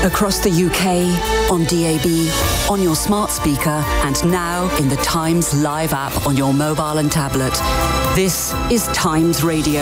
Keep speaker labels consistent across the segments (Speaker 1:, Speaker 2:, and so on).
Speaker 1: Across the UK, on DAB, on your smart speaker, and now in the Times Live app on your mobile and tablet. This is Times Radio.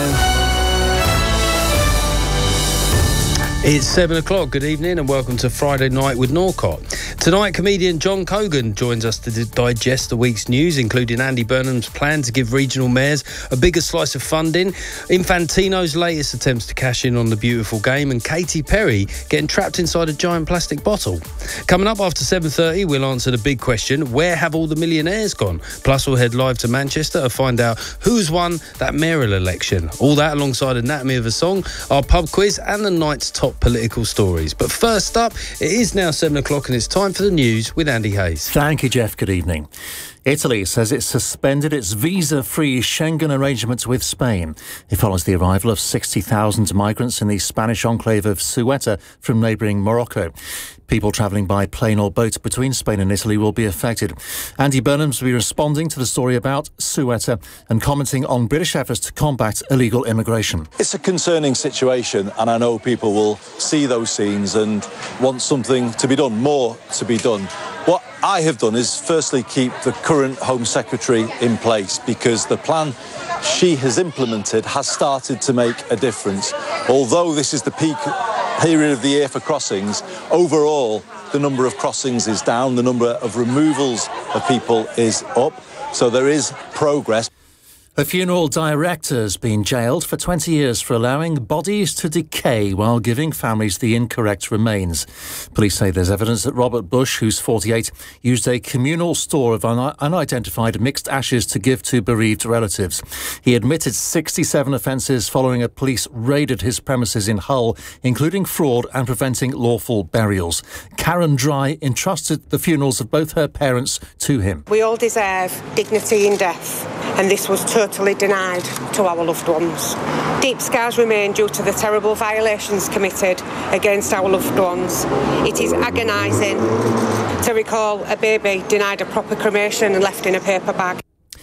Speaker 2: It's 7 o'clock. Good evening and welcome to Friday Night with Norcott. Tonight, comedian John Cogan joins us to digest the week's news, including Andy Burnham's plan to give regional mayors a bigger slice of funding, Infantino's latest attempts to cash in on the beautiful game, and Katy Perry getting trapped inside a giant plastic bottle. Coming up after 7:30, we'll answer the big question, where have all the millionaires gone? Plus, we'll head live to Manchester to find out who's won that mayoral election. All that alongside Anatomy of a Song, our pub quiz, and the night's top political stories. But first up, it is now 7 o'clock and it's time for the news with Andy Hayes.
Speaker 3: Thank you, Jeff. Good evening. Italy says it's suspended its visa-free Schengen arrangements with Spain. It follows the arrival of 60,000 migrants in the Spanish enclave of Ceuta from neighbouring Morocco. People travelling by plane or boat between Spain and Italy will be affected. Andy Burnham's will be responding to the story about Ceuta and commenting on British efforts to combat illegal immigration.
Speaker 4: It's a concerning situation, and I know people will see those scenes and want something to be done, more to be done. What I have done is firstly keep the current Home Secretary in place, because the plan she has implemented has started to make a difference. Although this is the peak period of the year for crossings, overall the number of crossings is down, the number of removals of people is up, so there is progress.
Speaker 3: A funeral director has been jailed for 20 years for allowing bodies to decay while giving families the incorrect remains. Police say there's evidence that Robert Bush, who's 48, used a communal store of unidentified mixed ashes to give to bereaved relatives. He admitted 67 offences following a police raid at his premises in Hull, including fraud and preventing lawful burials. Karen Dry entrusted the funerals of both her parents to him.
Speaker 5: We all deserve dignity in death, and this was totally denied to our loved ones. Deep scars remain due to the terrible violations committed against our loved ones. It is agonising to recall a baby denied a proper cremation and left in a paper bag.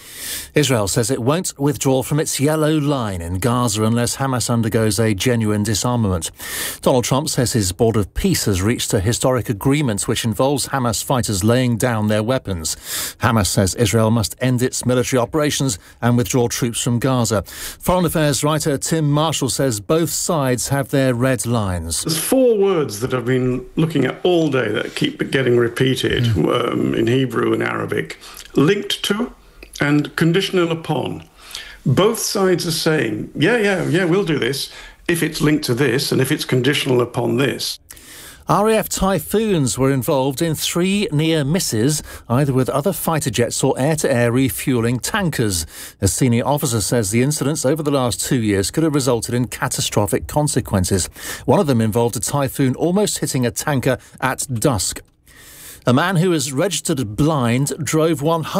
Speaker 3: Israel says it won't withdraw from its yellow line in Gaza unless Hamas undergoes a genuine disarmament. Donald Trump says his Board of Peace has reached a historic agreement which involves Hamas fighters laying down their weapons. Hamas says Israel must end its military operations and withdraw troops from Gaza. Foreign Affairs writer Tim Marshall says both sides have their red lines.
Speaker 6: There's four words that I've been looking at all day that keep getting repeated in Hebrew and Arabic. Linked to and conditional upon. Both sides are saying, yeah, we'll do this if it's linked to this and if it's conditional upon this.
Speaker 3: RAF Typhoons were involved in 3 near misses, either with other fighter jets or air-to-air refuelling tankers. A senior officer says the incidents over the last 2 years could have resulted in catastrophic consequences. One of them involved a Typhoon almost hitting a tanker at dusk. A man who is registered blind drove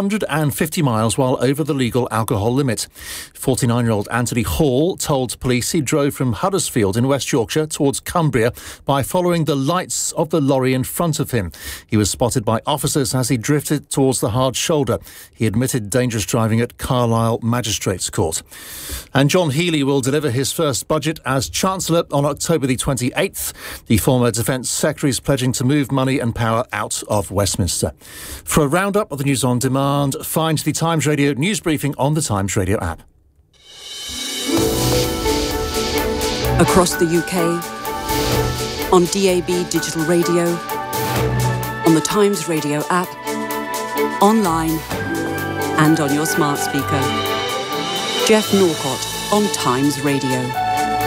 Speaker 3: 150 miles while over the legal alcohol limit. 49-year-old Anthony Hall told police he drove from Huddersfield in West Yorkshire towards Cumbria by following the lights of the lorry in front of him. He was spotted by officers as he drifted towards the hard shoulder. He admitted dangerous driving at Carlisle Magistrates Court. And John Healey will deliver his first budget as Chancellor on October the 28th. The former Defence Secretary is pledging to move money and power out of Westminster. For a roundup of the news on demand, find the Times Radio news briefing on the Times Radio app.
Speaker 1: Across the UK, on DAB digital radio, on the Times Radio app, online and on your smart speaker. Jeff Norcott on Times Radio.